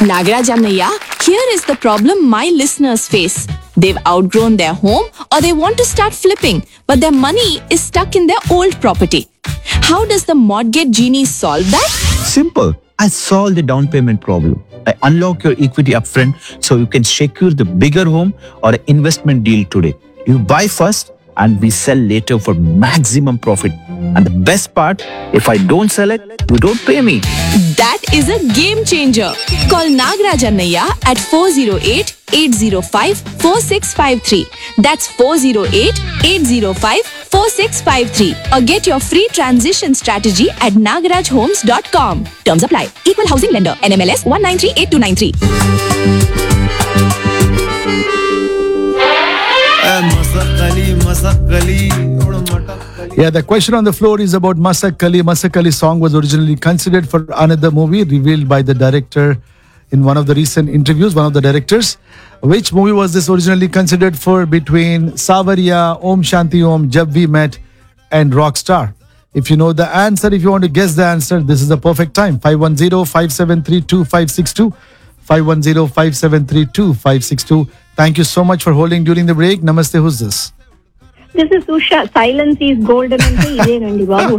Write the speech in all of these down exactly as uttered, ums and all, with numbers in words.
Nagaraj Annaiya, here is the problem my listeners face. They've outgrown their home or they want to start flipping, but their money is stuck in their old property. How does the Mortgage Genie solve that? Simple. I solve the down payment problem. I unlock your equity upfront so you can secure the bigger home or an investment deal today. You buy first and we sell later for maximum profit. And the best part, if I don't sell it, you don't pay me. That is a game changer. Call Nagaraj Annaiya at four oh eight, eight oh five, four six five three. That's four oh eight, eight oh five, four six five three. Or get your free transition strategy at nagaraj homes dot com. Terms apply. Equal Housing Lender. N M L S one nine three eight two nine three. Yeah, the question on the floor is about Masak Kali. Masak Kali's song was originally considered for another movie revealed by the director in one of the recent interviews, one of the directors. Which movie was this originally considered for between Savarya, Om Shanti Om, Jab We Met and Rockstar? If you know the answer, if you want to guess the answer, this is the perfect time. five one zero, five seven three, two five six two. five one zero, five seven three, two five six two. Thank you so much for holding during the break. Namaste, who's this? This is Usha. Silence is golden. Ante babu.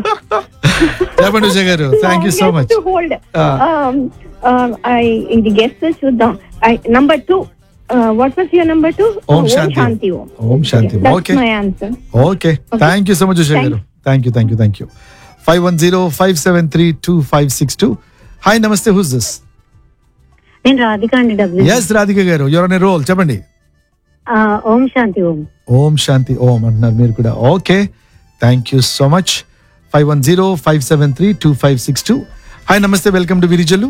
Thank you so much. To hold. Uh, um, um, I guess this chuddam. I number two. Uh, what was your number two? Om Shanti. Om Shanti Om. Om Shanti Om. That's okay. my answer. Okay. okay. Thank you so much, Usha garu. Thank you, thank you, thank you. five one zero, five seven three, two five six two. Hi, namaste. Who's this? In Radhika and W. Yes, Radhika garu. You're on a roll. Chapandi. Uh, Om Shanti Om. Om Shanti Om. Annar meer kuda. Okay. Thank you so much. five one zero, five seven three, two five six two. Hi, namaste. Welcome to Virijalu.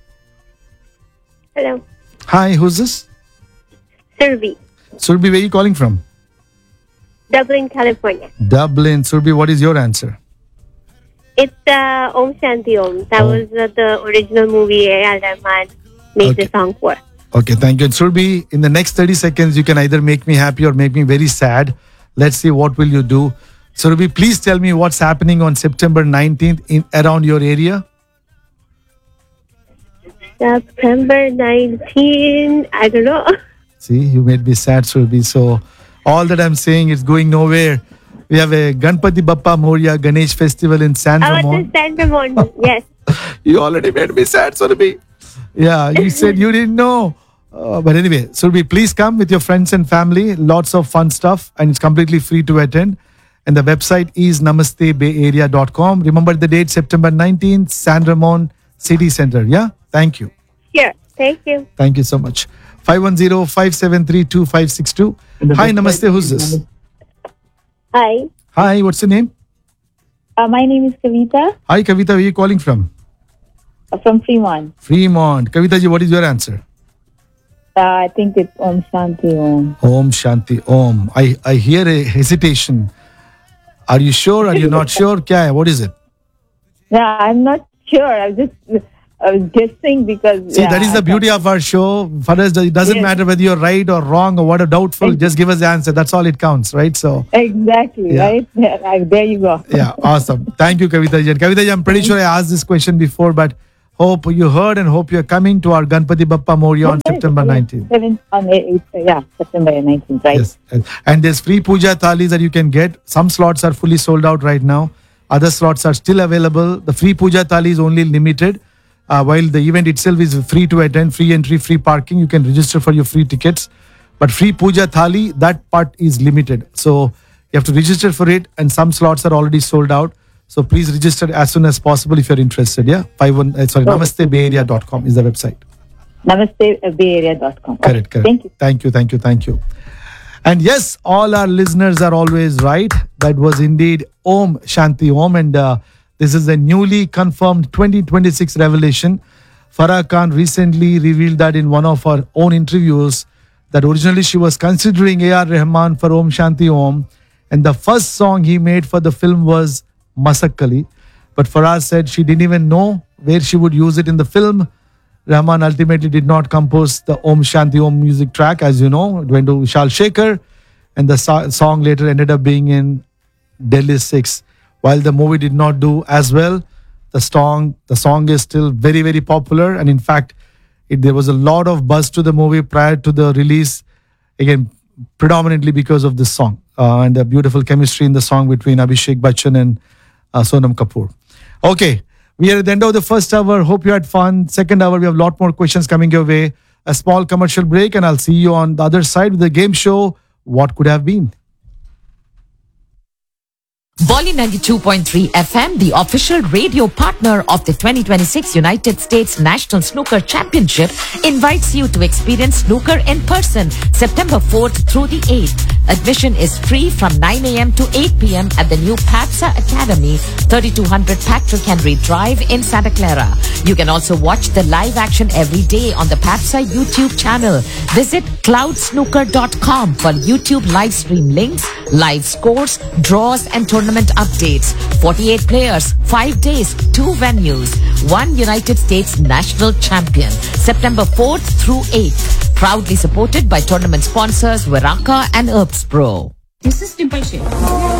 Hello. Hi, who's this? Surbi. Surbi, where are you calling from? Dublin, California. Dublin. Surbi, what is your answer? It's uh, Om Shanti Om. That oh. was uh, the original movie A R Rahman made okay. the song for. Okay, thank you. And Surbi, in the next thirty seconds, you can either make me happy or make me very sad. Let's see what will you do. Surbi, please tell me what's happening on September nineteenth in around your area. September nineteenth, I don't know. See, you made me sad, Surbi. So all that I'm saying is going nowhere. We have a Ganpati Bappa Moria Ganesh festival in San Ramon. I was in San Ramon, yes. You already made me sad, Surbi. Yeah, you said you didn't know. Uh, but anyway, Surbi, please come with your friends and family. Lots of fun stuff and it's completely free to attend. And the website is namaste bay area dot com. Remember the date, September nineteenth, San Ramon City Center. Yeah? Thank you. Sure. Thank you. Thank you so much. five one zero, five seven three, two five six two. Hi, namaste. Who's this? Hi. Hi, what's your name? Uh, my name is Kavita. Hi, Kavita. Where are you calling from? Uh, from Fremont. Fremont. Kavita ji, what is your answer? Uh, I think it's Om Shanti Om. Om Shanti Om. I, I hear a hesitation. Are you sure? Are you not sure? Kya hai? What is it? Yeah, I'm not sure. I was just I was guessing because... See, yeah, that is the beauty of our show. For us, it doesn't yes. matter whether you're right or wrong or what a doubtful. Exactly. Just give us the answer. That's all it counts, right? So Exactly, yeah. right? Yeah, there you go. Yeah, awesome. Thank you, Kavita ji. And Kavita ji, I'm pretty sure I asked this question before, but hope you heard and hope you're coming to our Ganpati Bappa Moria on Yes, September nineteenth. Seven, on eight, yeah, September nineteenth, right? Yes. And there's free puja thalis that you can get. Some slots are fully sold out right now. Other slots are still available. The free puja thali is only limited. Uh, while the event itself is free to attend, free entry, free parking, you can register for your free tickets. But free puja thali, that part is limited. So you have to register for it and some slots are already sold out. So please register as soon as possible if you're interested. Yeah, five one uh, sorry, oh. namaste bay area dot com is the website. namaste bay area dot com. Correct, correct. Thank you. Thank you, thank you, thank you. And yes, all our listeners are always right. That was indeed Om Shanti Om. And uh, this is a newly confirmed twenty twenty-six revelation. Farah Khan recently revealed that in one of her own interviews that originally she was considering A R Rahman for Om Shanti Om. And the first song he made for the film was Masak Kali. But Farah said she didn't even know where she would use it in the film. Rahman ultimately did not compose the Om Shanti Om music track, as you know. It went to Vishal Shekhar, and the so- song later ended up being in Delhi six. While the movie did not do as well, the song the song is still very, very popular. And in fact, It, there was a lot of buzz to the movie prior to the release. Again, predominantly because of this song uh, and the beautiful chemistry in the song between Abhishek Bachchan and uh, Sonam Kapoor. Okay, we are at the end of the first hour. Hope you had fun. Second hour, we have a lot more questions coming your way. A small commercial break, and I'll see you on the other side with the game show, What Could Have Been. Volley ninety-two point three F M, the official radio partner of the twenty twenty-six United States National Snooker Championship, invites you to experience snooker in person September fourth through the eighth. Admission is free from nine a.m. to eight p.m. at the new PATSA Academy, thirty-two hundred Patrick Henry Drive in Santa Clara. You can also watch the live action every day on the PATSA YouTube channel. Visit cloud snooker dot com for YouTube live stream links, live scores, draws and tournament updates. forty-eight players, five days, two venues, one United States national champion. September fourth through eighth. Proudly supported by tournament sponsors Veraka and Herbst Pro. This is Dimple Sheikh.